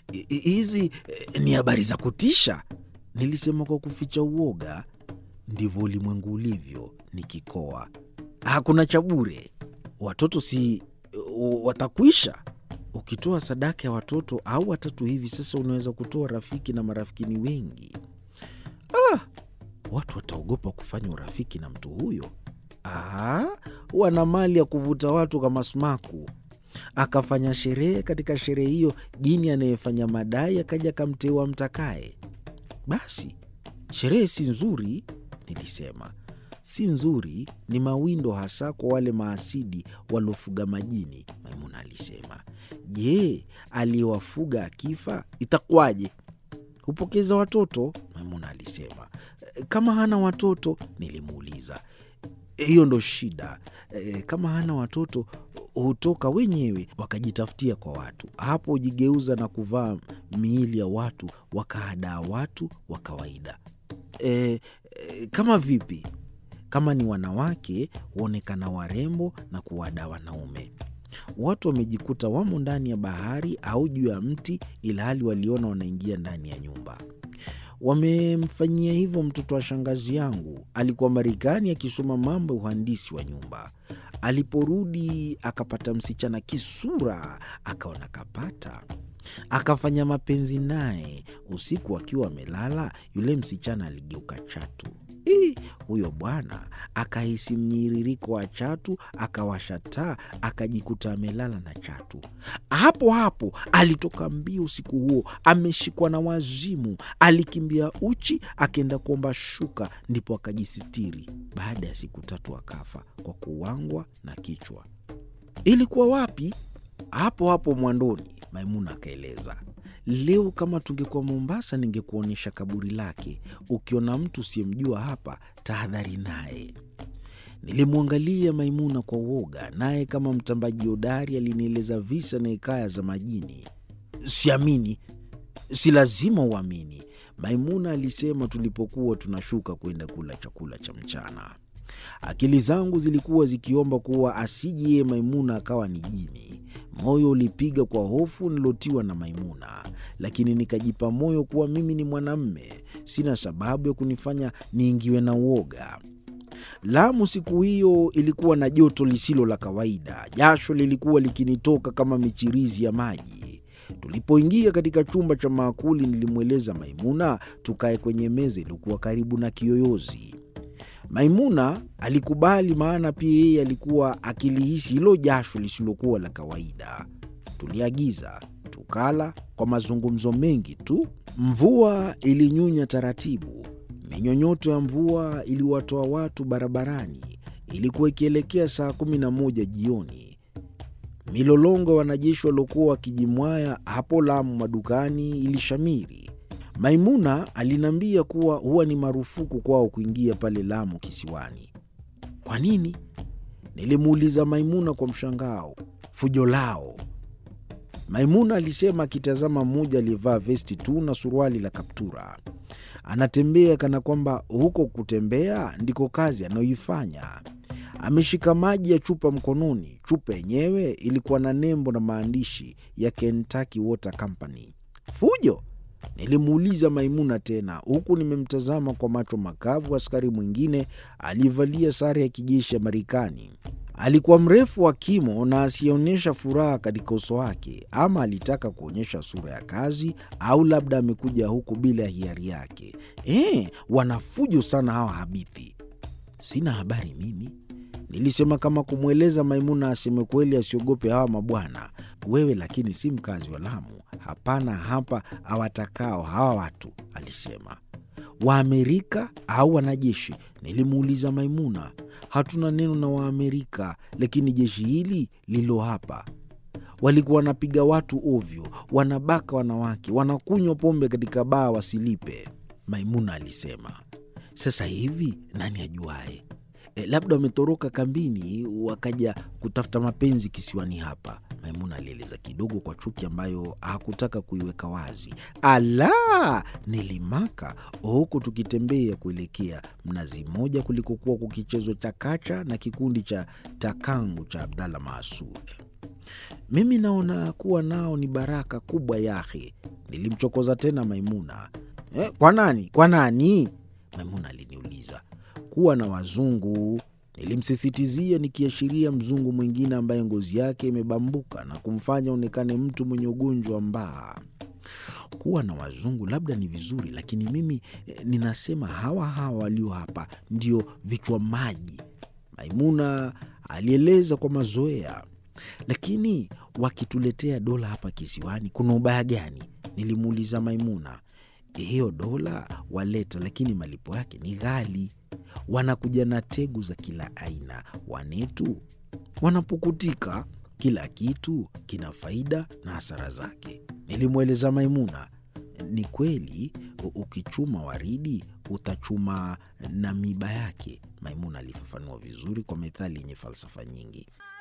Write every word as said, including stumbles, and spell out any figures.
"Hi- hi- Hizi eh, ni habari za kutisha," nilisema kwa kuficha uoga. Ndivyo ulimwengu ulivyo, nikikoa. Hakuna cha bure. Watoto si uh, watakwisha. Ukitoa sadaka ya watoto au watatu hivi sasa, unaweza kutoa rafiki na marafiki ni wengi. Ah, watu wataogopa kufanya urafiki na mtu huyo. Ah, wana mali ya kuvuta watu kama sumaku. Akafanya sherehe. Katika sherehe hiyo, jini anayefanya madai akaja akamteua mtakaye. Basi sherehe si nzuri, nilisema. Si nzuri, ni mawindo hasa kwa wale maasidi waliofuga majini, Maimuna alisema. Je, aliyewafuga akifa itakuwaje? Hupokeza watoto, Maimuna alisema. Kama hana watoto, nilimuuliza. Hiyo ndo shida. E, kama hana watoto hutoka wenyewe wakajitafutia kwa watu. Hapo hujigeuza na kuvaa miili ya watu, wakahadaa watu wa kawaida. E, e, kama vipi? Kama ni wanawake huonekana warembo na kuwadaa wanaume. Watu wamejikuta wamo ndani ya bahari au juu ya mti, ilhali waliona wanaingia ndani ya nyumba. Wamemfanyia hivyo mtoto wa shangazi yangu. Alikuwa Marekani akisoma mambo ya uhandisi wa nyumba. Aliporudi akapata msichana kisura, akaona kapata. Akafanya mapenzi naye. Usiku akiwa amelala, yule msichana aligeuka chatu. Ii, huyo bwana akahisi mnyiririko wa chatu, akawasha taa, akajikuta amelala na chatu. Hapo hapo alitoka mbio usiku huo, ameshikwa na wazimu. Alikimbia uchi, akaenda kuomba shuka, ndipo akajisitiri. Baada ya siku tatu akafa kwa kuwangwa na kichwa. Ilikuwa wapi? Hapo hapo Mwandoni, Maimuna akaeleza. Leo kama tungekuwa Mombasa, ningekuonyesha kaburi lake. Ukiona mtu usiyemjua hapa, tahadhari naye. Nilimwangalia Maimuna kwa uoga, naye kama mtambaji hodari alinieleza visa na hekaya za majini. Siamini. Si lazima uamini, Maimuna alisema tulipokuwa tunashuka kwenda kula chakula cha mchana. Akili zangu zilikuwa zikiomba kuwa asije yeye Maimuna akawa ni jini. Moyo ulipiga kwa hofu nilotiwa na Maimuna, lakini nikajipa moyo kuwa mimi ni mwanamme, sina sababu ya kunifanya niingiwe na uoga. Lamu siku hiyo ilikuwa na joto lisilo la kawaida. Jasho lilikuwa likinitoka kama michirizi ya maji. Tulipoingia katika chumba cha maakuli, nilimweleza Maimuna tukae kwenye meza iliyokuwa karibu na kiyoyozi. Maimuna alikubali, maana pia yeye alikuwa akilihisi hilo jasho lisilokuwa la kawaida. Tuliagiza, tukala kwa mazungumzo mengi tu. Mvua ilinyunya taratibu. Minyonyoto ya mvua iliwatoa watu barabarani. Ilikuwa ikielekea saa kumi na moja jioni. Milolongo ya wanajeshi waliokuwa wakijimwaya hapo Lamu madukani ilishamiri. Maimuna aliniambia kuwa huwa ni marufuku kwao kuingia pale Lamu kisiwani. Kwa nini? Nilimuuliza Maimuna kwa mshangao. Fujo lao. Maimuna alisema akitazama mmoja aliyevaa vesti tu na suruali la kaptura. Anatembea kana kwamba huko kutembea ndiko kazi anayoifanya. Ameshika maji ya chupa mkononi. Chupa yenyewe ilikuwa na nembo na maandishi ya Kentucky Water Company. Fujo? Nilimuuliza Maimuna tena, huku nimemtazama kwa macho makavu askari mwingine aliyevalia sare ya kijeshi ya Marekani. Alikuwa mrefu wa kimo na asionyesha furaha katika uso wake. Ama alitaka kuonyesha sura ya kazi, au labda amekuja huku bila hiari yake. Eh, wanafujo sana hawa habithi. Sina habari mimi, nilisema kama kumweleza Maimuna aseme kweli, asiogope hawa mabwana. Wewe lakini si mkazi wa Lamu. Hapana, hapa hawatakao hawa watu, alisema. Waamerika au wanajeshi? Nilimuuliza Maimuna. Hatuna neno na Waamerika, lakini jeshi hili lilo hapa. Walikuwa wanapiga watu ovyo, wanabaka wanawake, wanakunywa pombe katika baa wasilipe, Maimuna alisema. Sasa hivi nani ajuae? E, labda wametoroka kambini wakaja kutafuta mapenzi kisiwani hapa, Maimuna alieleza kidogo kwa chuki ambayo hakutaka kuiweka wazi. Ala, nilimaka huku tukitembea kuelekea Mnazi Mmoja kulikokuwa kukichezwa chakacha na kikundi cha Takangu cha Abdalla Maasud. Mimi naona kuwa nao ni baraka kubwa yahe. Nilimchokoza tena Maimuna. Eh, kwa nani? Kwa nani? Maimuna aliniuliza. Kuwa na wazungu. Nilimsisitizia nikiashiria mzungu mwingine ambaye ngozi yake imebambuka na kumfanya onekane mtu mwenye ugonjwa mbaya. Kuwa na wazungu labda ni vizuri, lakini mimi eh, ninasema hawa hawa walio hapa ndio vichwa maji. Maimuna alieleza kwa mazoea. Lakini wakituletea dola hapa kisiwani kuna ubaya gani? Nilimuuliza Maimuna. Hiyo dola waleta, lakini malipo yake ni ghali. Wanakuja na tegu za kila aina. Wanetu wanapukutika. Kila kitu kina faida na hasara zake. Nilimweleza Maimuna. Ni kweli ukichuma waridi utachuma na miba yake. Maimuna alifafanua vizuri kwa methali yenye falsafa nyingi.